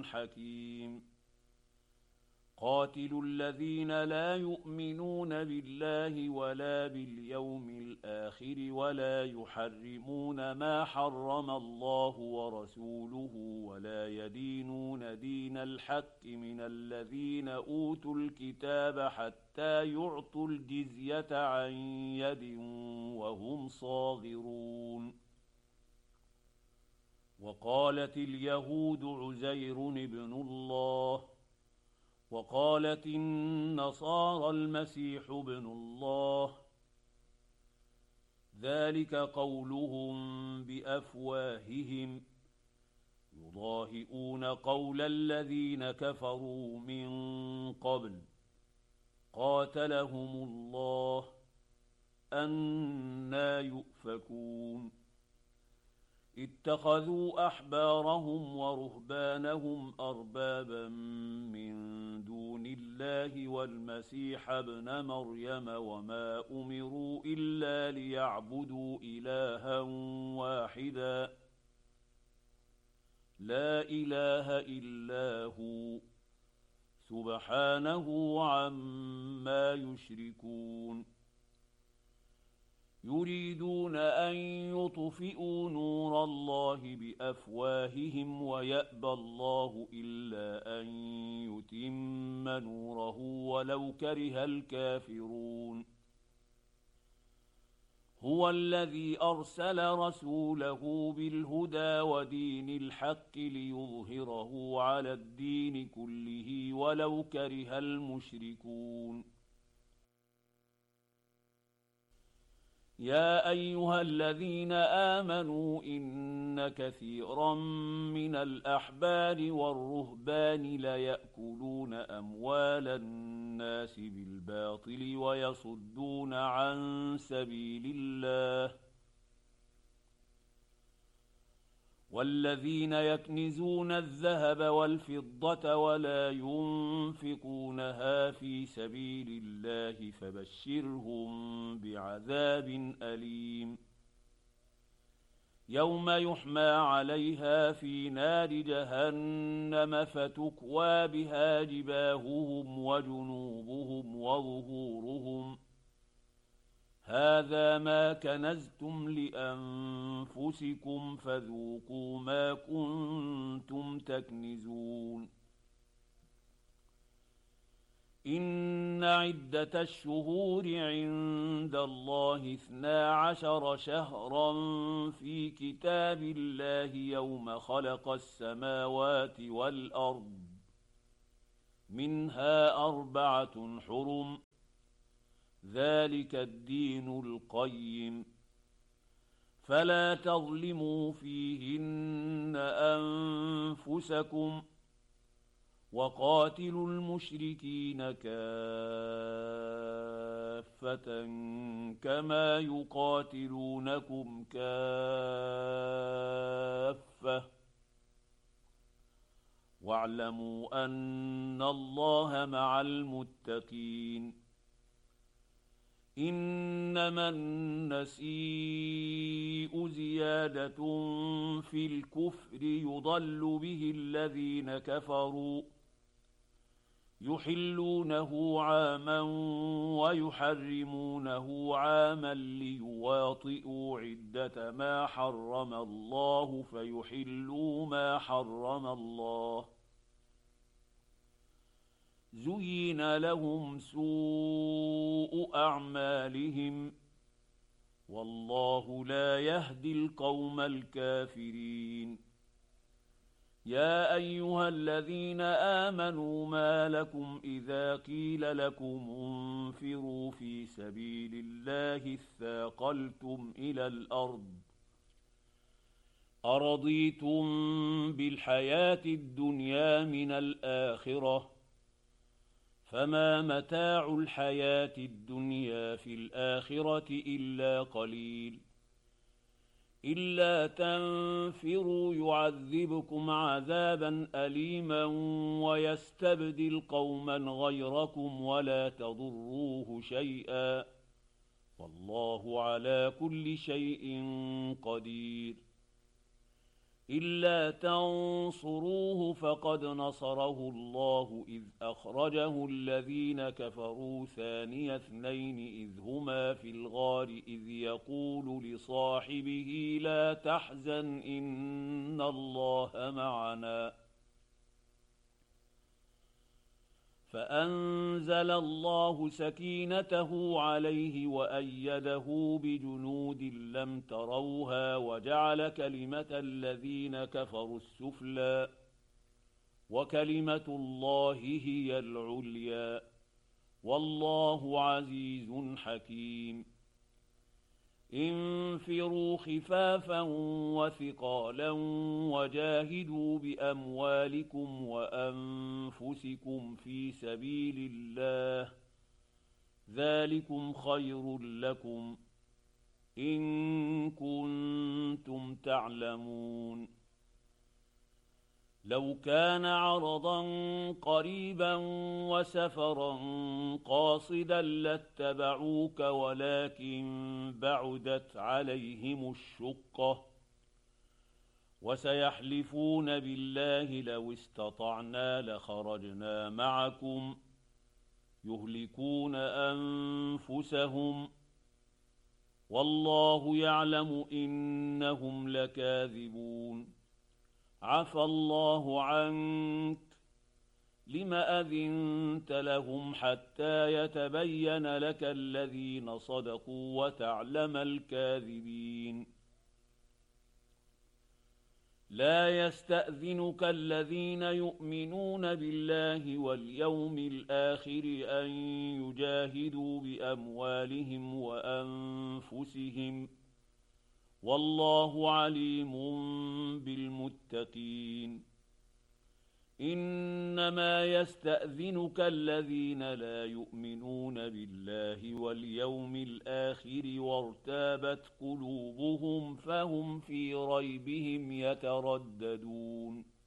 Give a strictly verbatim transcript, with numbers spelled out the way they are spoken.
حكيم قاتلوا الذين لا يؤمنون بالله ولا باليوم الآخر ولا يحرمون ما حرم الله ورسوله ولا يدينون دين الحق من الذين أوتوا الكتاب حتى يعطوا الجزية عن يد وهم صاغرون وقالت اليهود عزير ابن الله وقالت النصارى المسيح ابن الله ذلك قولهم بأفواههم يضاهئون قول الذين كفروا من قبل قاتلهم الله أنى يؤفكون اتخذوا أحبارهم ورهبانهم أربابا من دون الله والمسيح ابن مريم وما أمروا إلا ليعبدوا إلها واحدا لا إله إلا هو سبحانه عما يشركون يريدون أن يطفئوا نور الله بأفواههم ويأبى الله إلا أن يتم نوره ولو كره الكافرون هو الذي أرسل رسوله بالهدى ودين الحق ليظهره على الدين كله ولو كره المشركون يا أيها الذين آمنوا إن كثيرا من الأحبار والرهبان ليأكلون أموال الناس بالباطل ويصدون عن سبيل الله والذين يكنزون الذهب والفضة ولا ينفقونها في سبيل الله فبشرهم بعذاب أليم يوم يحمى عليها في نار جهنم فتكوى بها جباههم وجنوبهم وظهورهم هذا ما كنزتم لأنفسكم فذوقوا ما كنتم تكنزون إن عدة الشهور عند الله اثنا عشر شهرا في كتاب الله يوم خلق السماوات والأرض منها أربعة حرم ذلك الدين القيم فلا تظلموا فيهن أنفسكم وقاتلوا المشركين كافة كما يقاتلونكم كافة واعلموا أن الله مع المتقين إنما النسيء زيادة في الكفر يضل به الذين كفروا يحلونه عاما ويحرمونه عاما ليواطئوا عدة ما حرم الله فيحلوا ما حرم الله زين لهم سوء أعمالهم والله لا يهدي القوم الكافرين يا أيها الذين آمنوا ما لكم إذا قيل لكم انفروا في سبيل الله اثاقلتم إلى الأرض أرضيتم بالحياة الدنيا من الآخرة فما متاع الحياة الدنيا في الآخرة إلا قليل إلا تنفروا يعذبكم عذابا أليما ويستبدل قوما غيركم ولا تضروه شيئا والله على كل شيء قدير إلا تنصروه فقد نصره الله إذ أخرجه الذين كفروا ثاني اثنين إذ هما في الغار إذ يقول لصاحبه لا تحزن إن الله معنا فأنزل الله سكينته عليه وأيده بجنود لم تروها وجعل كلمة الذين كفروا السفلى وكلمة الله هي العليا والله عزيز حكيم انفروا خفافا وثقالا وجاهدوا بأموالكم وأنفسكم في سبيل الله ذلكم خير لكم إن كنتم تعلمون لو كان عرضا قريبا وسفرا قاصدا لاتبعوك ولكن بعدت عليهم الشقة وسيحلفون بالله لو استطعنا لخرجنا معكم يهلكون أنفسهم والله يعلم إنهم لكاذبون عفى الله عنك لم أذنت لهم حتى يتبين لك الذين صدقوا وتعلم الكاذبين لا يستأذنك الذين يؤمنون بالله واليوم الآخر أن يجاهدوا بأموالهم وأنفسهم والله عليم بالمتقين إنما يستأذنك الذين لا يؤمنون بالله واليوم الآخر وارتابت قلوبهم فهم في ريبهم يترددون